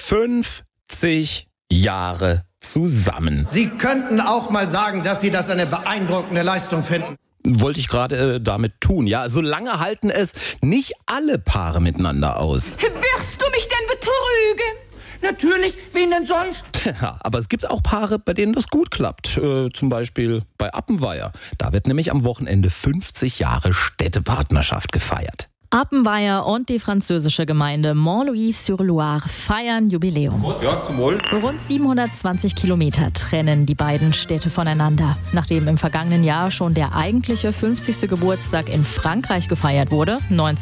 50 Jahre zusammen. Sie könnten auch mal sagen, dass Sie das eine beeindruckende Leistung finden. Wollte ich gerade damit tun. Ja, solange halten es nicht alle Paare miteinander aus. Wirst du mich denn betrügen? Natürlich, wen denn sonst? Ja, aber es gibt auch Paare, bei denen das gut klappt. Zum Beispiel bei Appenweier. Da wird nämlich am Wochenende 50 Jahre Städtepartnerschaft gefeiert. Appenweier und die französische Gemeinde Montlouis-sur-Loire feiern Jubiläum. Ja, zum Wohl. Rund 720 Kilometer trennen die beiden Städte voneinander. Nachdem im vergangenen Jahr schon der eigentliche 50. Geburtstag in Frankreich gefeiert wurde,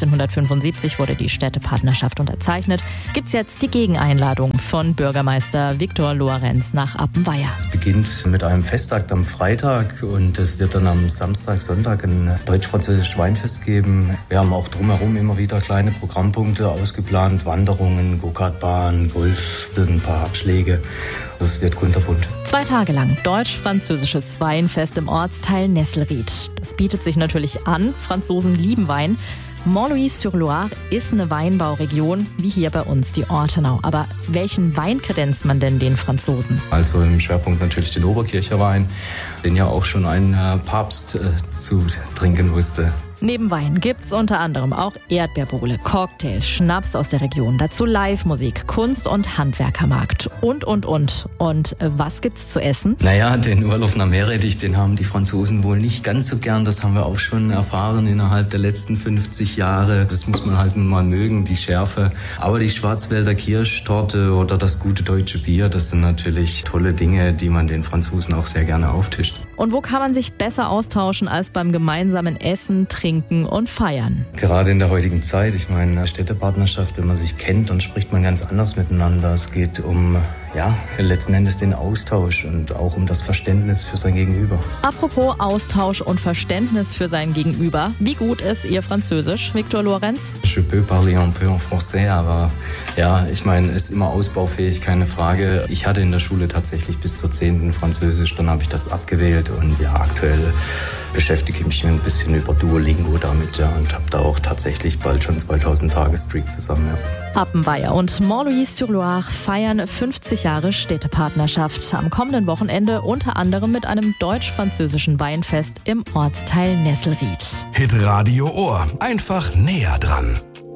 1975 wurde die Städtepartnerschaft unterzeichnet, gibt's jetzt die Gegeneinladung von Bürgermeister Victor Lorenz nach Appenweier. Es beginnt mit einem Festakt am Freitag und es wird dann am Samstag, Sonntag ein deutsch-französisches Weinfest geben. Wir haben auch drumherum immer wieder kleine Programmpunkte ausgeplant, Wanderungen, Go-Kart-Bahn, Golf, ein paar Abschläge. Das wird kunterbunt. 2 Tage lang deutsch-französisches Weinfest im Ortsteil Nesselried. Das bietet sich natürlich an. Franzosen lieben Wein. Montlouis-sur-Loire ist eine Weinbauregion, wie hier bei uns die Ortenau. Aber welchen Wein kredenzt man denn den Franzosen? Also im Schwerpunkt natürlich den Oberkircher Wein, den ja auch schon ein Papst zu trinken wusste. Neben Wein gibt's unter anderem auch Erdbeerbowle, Cocktails, Schnaps aus der Region, dazu Live-Musik, Kunst- und Handwerkermarkt und. Und was gibt's zu essen? Naja, den Urlaub nach Meerrettich, den haben die Franzosen wohl nicht ganz so gern. Das haben wir auch schon erfahren innerhalb der letzten 50 Jahre. Das muss man halt nun mal mögen, die Schärfe. Aber die Schwarzwälder Kirschtorte oder das gute deutsche Bier, das sind natürlich tolle Dinge, die man den Franzosen auch sehr gerne auftischt. Und wo kann man sich besser austauschen als beim gemeinsamen Essen, Trinken und Feiern? Gerade in der heutigen Zeit, ich meine, Städtepartnerschaft, wenn man sich kennt, dann spricht man ganz anders miteinander. Es geht um, letzten Endes den Austausch und auch um das Verständnis für sein Gegenüber. Apropos Austausch und Verständnis für sein Gegenüber. Wie gut ist Ihr Französisch, Victor Lorenz? Je peux parler un peu en français, aber ja, ich meine, ist immer ausbaufähig, keine Frage. Ich hatte in der Schule tatsächlich bis zur 10. Französisch, dann habe ich das abgewählt und ja, aktuell beschäftige ich mich ein bisschen über Duolingo damit und habe da auch tatsächlich bald schon 2000 Tage-Streak zusammen. Ja. Appenweier und Montlouis-sur-Loire feiern 50 Jahre Städtepartnerschaft. Am kommenden Wochenende unter anderem mit einem deutsch-französischen Weinfest im Ortsteil Nesselried. Hitradio Ohr. Einfach näher dran.